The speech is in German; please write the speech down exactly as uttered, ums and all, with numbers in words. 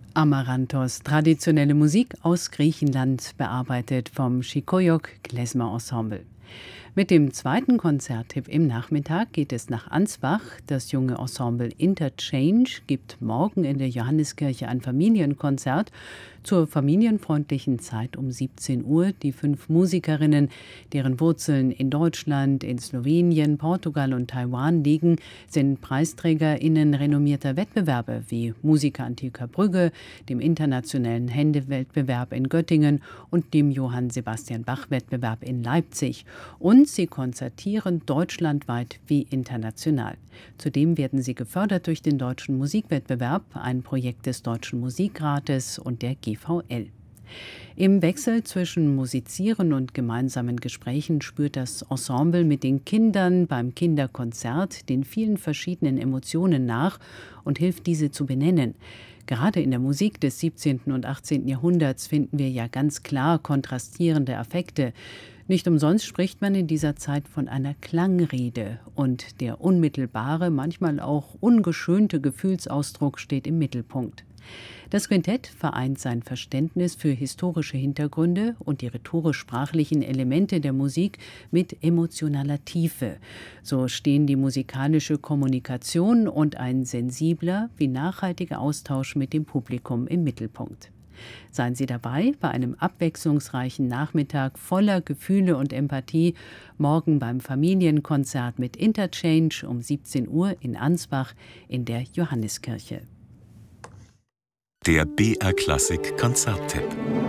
Amaranthos, traditionelle Musik aus Griechenland, bearbeitet vom Chikoyok Klezmer Ensemble. Mit dem zweiten Konzerttipp im Nachmittag geht es nach Ansbach. Das junge Ensemble Interchange gibt morgen in der Johanniskirche ein Familienkonzert zur familienfreundlichen Zeit um siebzehn Uhr. Die fünf Musikerinnen, deren Wurzeln in Deutschland, in Slowenien, Portugal und Taiwan liegen, sind PreisträgerInnen renommierter Wettbewerbe wie Musiker Antiker Brügge, dem internationalen Händewettbewerb in Göttingen und dem Johann Sebastian Bach Wettbewerb in Leipzig. Und sie konzertieren deutschlandweit wie international. Zudem werden sie gefördert durch den Deutschen Musikwettbewerb, ein Projekt des Deutschen Musikrates und der G V L. Im Wechsel zwischen Musizieren und gemeinsamen Gesprächen spürt das Ensemble mit den Kindern beim Kinderkonzert den vielen verschiedenen Emotionen nach und hilft, diese zu benennen. Gerade in der Musik des siebzehnten und achtzehnten Jahrhunderts finden wir ja ganz klar kontrastierende Affekte. Nicht umsonst spricht man in dieser Zeit von einer Klangrede und der unmittelbare, manchmal auch ungeschönte Gefühlsausdruck steht im Mittelpunkt. Das Quintett vereint sein Verständnis für historische Hintergründe und die rhetorisch-sprachlichen Elemente der Musik mit emotionaler Tiefe. So stehen die musikalische Kommunikation und ein sensibler wie nachhaltiger Austausch mit dem Publikum im Mittelpunkt. Seien Sie dabei bei einem abwechslungsreichen Nachmittag voller Gefühle und Empathie, morgen beim Familienkonzert mit Interchange um siebzehn Uhr in Ansbach in der Johanniskirche. Der B R Klassik Konzerttipp.